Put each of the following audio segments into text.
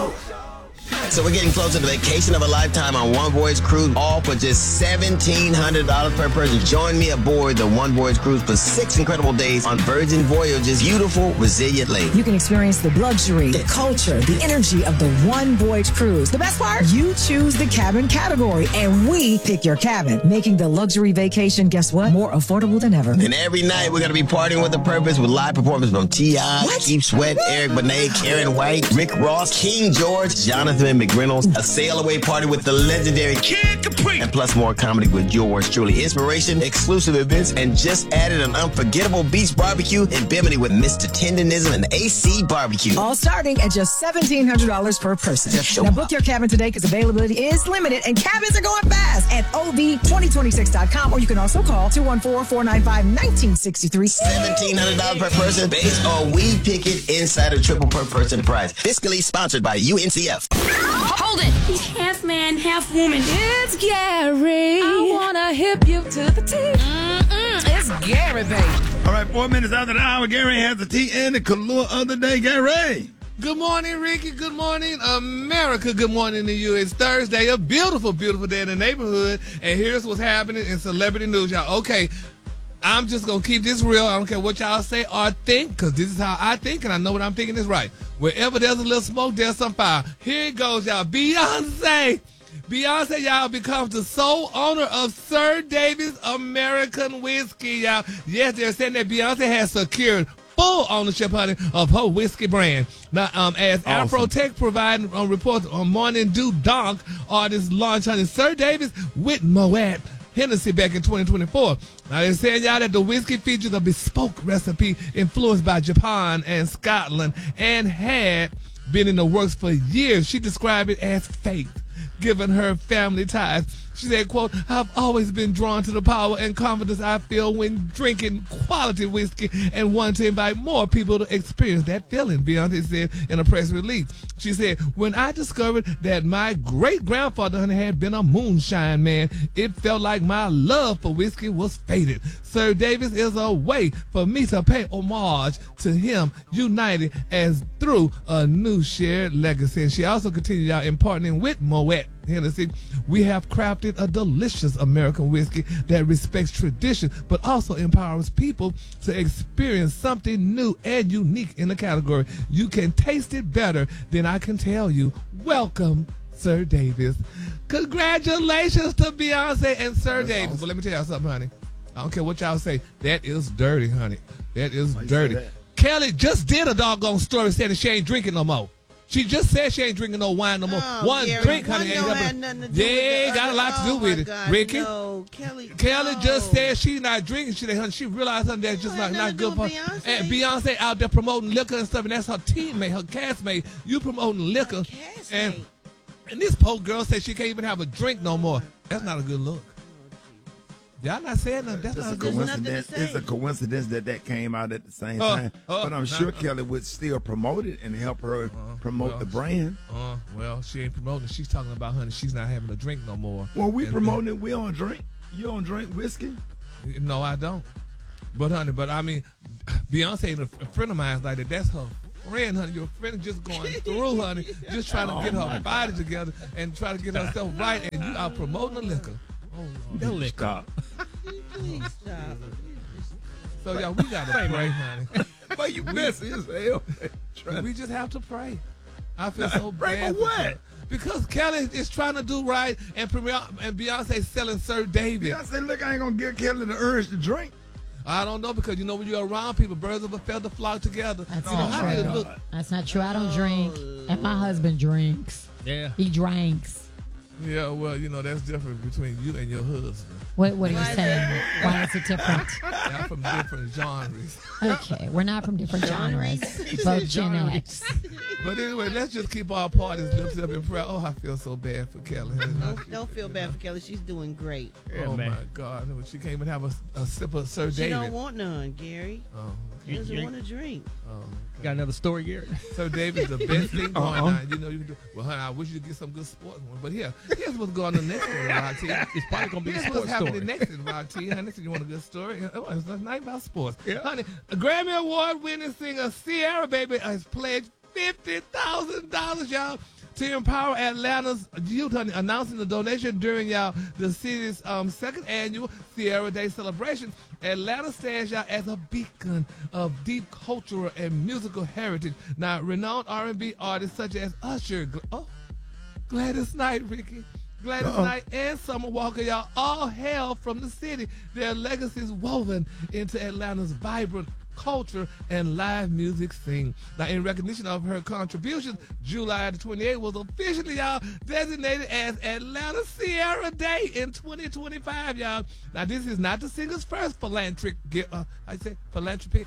show. So we're getting close to the vacation of a lifetime on One Voyage Cruise, all for just $1,700 per person. Join me aboard the One Voyage Cruise for 6 incredible days on Virgin Voyage's beautiful, resilient lake. You can experience the luxury, the culture, the energy of the One Voyage Cruise. The best part? You choose the cabin category, and we pick your cabin, making the luxury vacation, guess what? More affordable than ever. And every night we're going to be partying with a purpose with live performances from T.I., Keith Sweat, Eric Benet, Karen White, Rick Ross, King George, Jonathan McReynolds, a sail-away party with the legendary Kid Capri, and plus more comedy with yours truly. Inspiration, exclusive events, and just added an unforgettable beach barbecue in Bimini with Mr. Tenderism and AC Barbecue. All starting at just $1,700 per person. Now book your cabin today because availability is limited and cabins are going fast at OV2026.com, or you can also call 214-495-1963. $1,700 per person based on We Pick It Insider Triple per person prize. Fiscally sponsored by UNCF. Hold it. He's half man, half woman. It's Gary. I wanna hip you to the T. It's Gary, baby. All right, 4 minutes after the hour, Gary has the tea and the color of the day. Gary. Good morning, Ricky. Good morning, America. Good morning to you. It's Thursday, a beautiful, beautiful day in the neighborhood. And here's what's happening in celebrity news, y'all. Okay, I'm just going to keep this real. I don't care what y'all say or think, because this is how I think, and I know what I'm thinking is right. Wherever there's a little smoke, there's some fire. Here it goes, y'all. Beyonce, y'all, becomes the sole owner of Sir Davis American Whiskey, y'all. Yes, they're saying that Beyonce has secured full ownership, honey, of her whiskey brand. Now, as awesome. Afrotech provided reports on Morning Dew Donk, artist launched, honey, Sir Davis with Moet Hennessy back in 2024. Now, they're saying, y'all, that the whiskey features a bespoke recipe influenced by Japan and Scotland and had been in the works for years. She described it as fake, given her family ties. She said, quote, I've always been drawn to the power and confidence I feel when drinking quality whiskey and want to invite more people to experience that feeling, Beyonce said in a press release. She said, when I discovered that my great-grandfather honey, had been a moonshine man, it felt like my love for whiskey was faded. Sir Davis is a way for me to pay homage to him, united as through a new shared legacy. And she also continued out in partnering with Moet Hennessy. We have crafted a delicious American whiskey that respects tradition, but also empowers people to experience something new and unique in the category. You can taste it better than I can tell you. Welcome, Sir Davis. Congratulations to Beyonce and Sir Davis. Awesome. But let me tell y'all something, honey. I don't care what y'all say. That is dirty, honey. That is dirty. Kelly just did a doggone story saying that she ain't drinking no more. She just said she ain't drinking no wine no more. One Gary, drink, honey, ain't got a lot to do with it. God, Ricky, no. Kelly just said she's not drinking. She realized something that's just not good for her. And Beyonce out there promoting liquor and stuff, and that's her teammate, her castmate. You promoting liquor, and this poor girl said she can't even have a drink no more. That's not a good look. Y'all not saying nothing. That's not a coincidence. It's a coincidence that came out at the same time. But I'm sure Kelly would still promote it and help her promote the brand. Well, she ain't promoting it. She's talking about, honey, she's not having a drink no more. Well, we promoting it. We don't drink. You don't drink whiskey? No, I don't. But, honey, I mean, Beyonce ain't a friend of mine like that. That's her friend, honey. Your friend just going through, honey, just trying to get her body together and try to get herself right, and you are promoting the liquor. No liquor. Please stop. So, y'all, we got to pray, honey. Why you messy as hell? We just have to pray. I feel so pray bad. For what? Because Kelly is trying to do right, and Beyonce selling Sir Davis. Beyonce, look, I ain't going to give Kelly the urge to drink. I don't know, because, you know, when you're around people, birds of a feather flock together. That's not true. That's not true. I don't drink, and my husband drinks. Yeah. He drinks. Yeah, well, you know, that's different between you and your husband. What are you saying? Why is it different? Y'all from different genres. Okay, we're not from different genres. Both Gen X. But anyway, let's just keep our parties lifted up in prayer. Oh, I feel so bad for Kelly. Don't feel bad for Kelly. She's doing great. Yeah, oh, man. My God. She can't even have a sip of Sir Davis. She don't want none, Gary. Oh. She doesn't want to drink. Oh. You got another story, Gary? Sir Davis, the best thing going on. You know, you can do. Well, honey, I wish you could get some good sports one. But here's what's going on next one, Rock T. It's probably going to be a sports story. What's happening next in Rock T. Honey, you want a good story? Oh, it's not about sports. Yeah. Honey, a Grammy Award winning singer Ciara, baby, has pledged $50,000, y'all, To empower Atlanta's youth, honey, announcing the donation during the city's second annual Sierra Day celebration. Atlanta stands as a beacon of deep cultural and musical heritage. Now, renowned R&B artists such as Usher, Gladys Knight, Ricky, Gladys Knight, and Summer Walker, y'all all hail from the city. Their legacies woven into Atlanta's vibrant culture and live music scene. Now, in recognition of her contributions, July the 28th was officially, designated as Atlanta Sierra Day in 2025, y'all. Now, this is not the singer's first philanthropic gift. Philanthropic?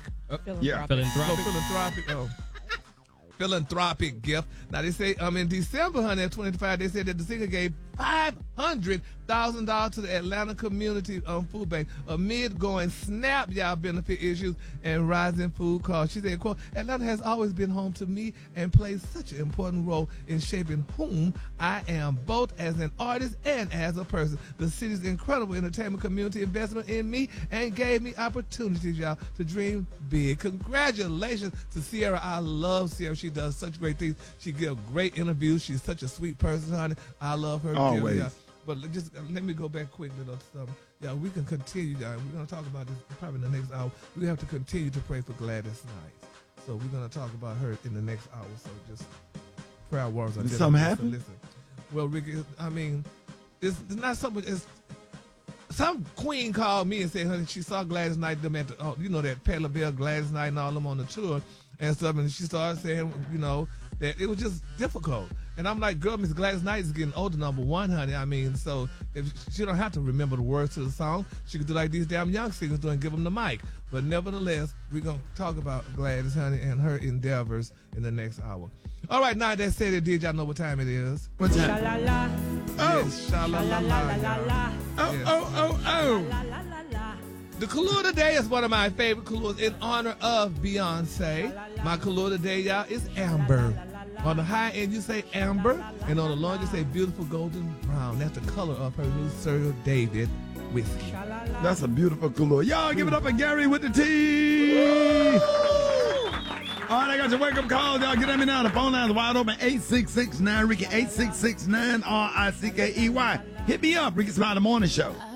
Philanthropic gift. Now, they say in December, honey, of 25, they said that the singer gave $500,000 to the Atlanta Community Food Bank amid going SNAP, benefit issues and rising food costs. She said, quote, Atlanta has always been home to me and plays such an important role in shaping whom I am, both as an artist and as a person. The city's incredible entertainment community investment in me and gave me opportunities, to dream big. Congratulations to Sierra. I love Sierra. She does such great things. She gives great interviews. She's such a sweet person, honey. I love her. Always. But just let me go back quickly to something. We can continue. We're going to talk about this probably in the next hour. We have to continue to pray for Gladys Knight. So we're going to talk about her in the next hour. So just prayer words. Did something happen? Listen. Well, Ricky, I mean, it's not something. It's some queen called me and said, honey, she saw Gladys Knight them at the, that Patti LaBelle, Gladys Knight, and all them on the tour and stuff. And she started saying, that it was just difficult. And I'm like, girl, Miss Gladys Knight is getting older, number one, honey. I mean, so if she don't have to remember the words to the song, she could do like these damn young singers do and give them the mic. But nevertheless, we're going to talk about Gladys, honey, and her endeavors in the next hour. All right, now that said it, did y'all know what time it is? What time? Sha-la-la. Yes, sha-la-la-la. Oh. The Kahlua today is one of my favorite Kahluas in honor of Beyonce. My Kahlua today, y'all, is amber. On the high end, you say amber, and on the low end, you say beautiful golden brown. That's the color of her new Sir David whiskey. That's a beautiful Kahlua. Y'all give it up for Gary with the T. All right, I got your wake-up calls. Y'all get at me now. The phone line's wide open. 866-9-RICKY, 866-9-RICKEY. Hit me up, Ricky Smiley Morning Show.